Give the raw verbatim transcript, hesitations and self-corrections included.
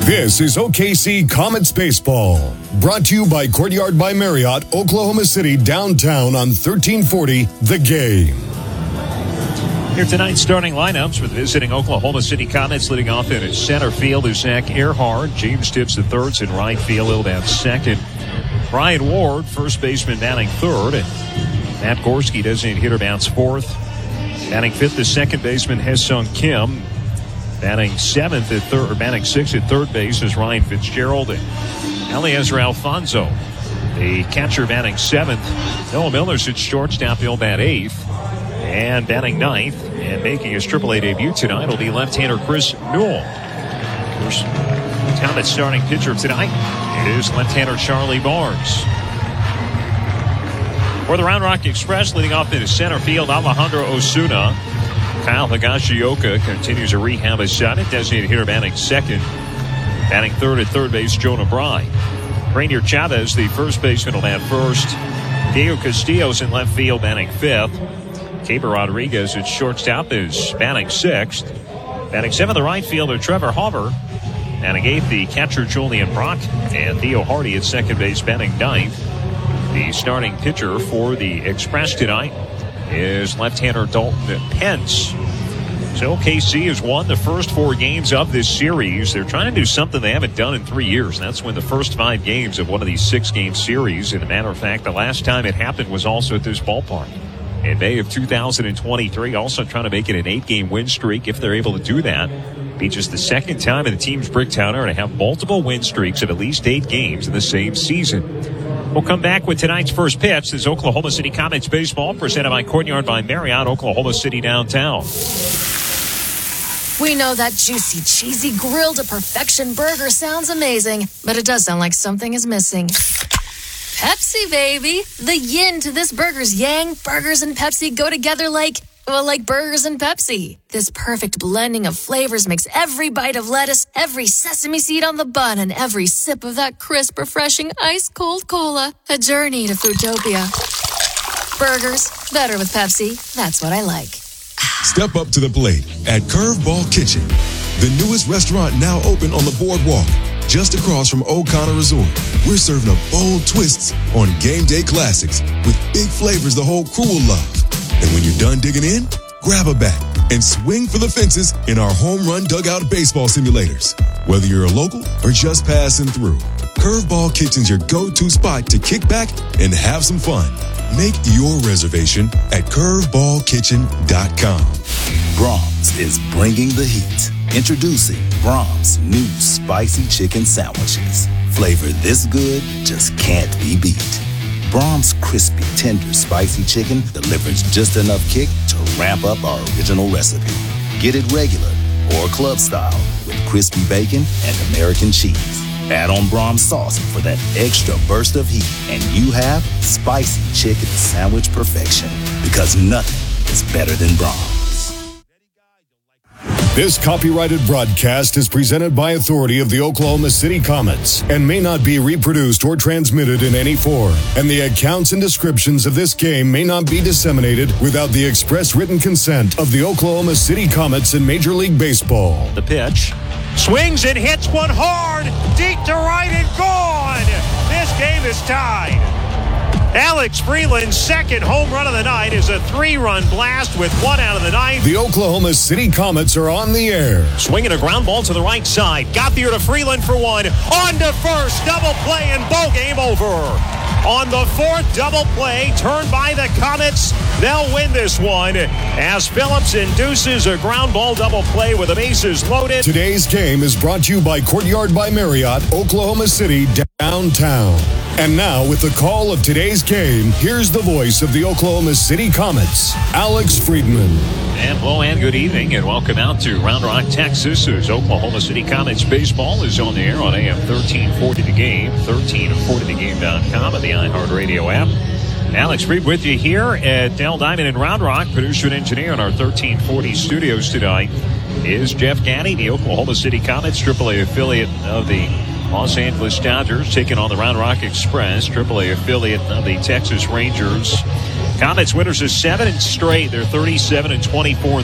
This is O K C Comets Baseball, brought to you by Courtyard by Marriott, Oklahoma City, downtown on thirteen forty The Game. Here tonight's starting lineups with visiting Oklahoma City Comets. Leading off in center field is Zach Earhart. James Tibbs the third in right field. He'll bat second. Brian Ward, first baseman, batting third. Matt Gorski, designated hitter, bats fourth. Batting fifth is second baseman Haesung Kim. Batting seventh at third, or batting sixth at third base is Ryan Fitzgerald. And Eliezer Alfonso, the catcher, batting seventh. Noah Miller's at shortstop. He'll bat eighth. And batting ninth and making his triple A debut tonight will be left-hander Chris Newell. First Comets starting pitcher tonight is left-hander Charlie Barnes. For the Round Rock Express, leading off into center field, Alejandro Osuna. Kyle Higashioka continues a rehab assignment. Designated hitter batting second. Batting third at third base, Jonah Bry. Rainier Chavez, the first baseman, will bat first. Diego Castillo's in left field, batting fifth. Caber Rodriguez at shortstop is batting sixth. Batting seventh, the right fielder Trevor Hauber. Batting eighth, the catcher Julian Brock. And Theo Hardy at second base, batting ninth. The starting pitcher for the Express tonight is left-hander Dalton Pence. So O K C has won the first four games of this series. They're trying to do something they haven't done in three years, and that's win the first five games of one of these six-game series. As a matter of fact, the last time it happened was also at this ballpark in May of two thousand twenty-three. Also trying to make it an eight-game win streak if they're able to do that. Be just the second time in the team's Bricktown era to have multiple win streaks of at least eight games in the same season. We'll come back with tonight's first pitch. This is Oklahoma City Comets Baseball, presented by Courtyard by Marriott, Oklahoma City, downtown. We know that juicy, cheesy, grilled to perfection burger sounds amazing, but it does sound like something is missing. Pepsi, baby. The yin to this burger's yang. Burgers and Pepsi go together like, well, like burgers and Pepsi. This perfect blending of flavors makes every bite of lettuce, every sesame seed on the bun, and every sip of that crisp, refreshing, ice-cold cola a journey to Foodtopia. Burgers, better with Pepsi. That's what I like. Step up to the plate at Curveball Kitchen, the newest restaurant now open on the boardwalk, just across from O'Connor Resort. We're serving up bold twists on game day classics with big flavors the whole crew will love. And when you're done digging in, grab a bat and swing for the fences in our home run dugout baseball simulators. Whether you're a local or just passing through, Curveball Kitchen's your go-to spot to kick back and have some fun. Make your reservation at curveball kitchen dot com. Braum's is bringing the heat. Introducing Braum's new spicy chicken sandwiches. Flavor this good just can't be beat. Braum's crispy, tender, spicy chicken delivers just enough kick to ramp up our original recipe. Get it regular or club style with crispy bacon and American cheese. Add on Braum's sauce for that extra burst of heat, and you have spicy chicken sandwich perfection. Because nothing is better than Braum's. This copyrighted broadcast is presented by authority of the Oklahoma City Comets and may not be reproduced or transmitted in any form. And the accounts and descriptions of this game may not be disseminated without the express written consent of the Oklahoma City Comets in Major League Baseball. The pitch. Swings and hits one hard. Deep to right and gone. This game is tied. Alex Freeland's second home run of the night is a three-run blast with one out of the ninth. The Oklahoma City Comets are on the air. Swinging a ground ball to the right side. Got the ear to Freeland for one. On to first. Double play and ball game over. On the fourth double play, turned by the Comets, they'll win this one as Phillips induces a ground ball double play with the bases loaded. Today's game is brought to you by Courtyard by Marriott, Oklahoma City, downtown. And now, with the call of today's game, here's the voice of the Oklahoma City Comets, Alex Friedman. And hello and good evening, and welcome out to Round Rock, Texas, as Oklahoma City Comets baseball is on the air on A M thirteen forty The Game, thirteen forty the game dot com, and the iHeartRadio app. Alex Fried with you here at Dell Diamond in Round Rock. Producer and engineer in our thirteen forty studios tonight is Jeff Gaddy, the Oklahoma City Comets, triple A affiliate of the Los Angeles Dodgers, taking on the Round Rock Express, triple A affiliate of the Texas Rangers. Comets winners of seven and straight. They're thirty-seven and twenty-four.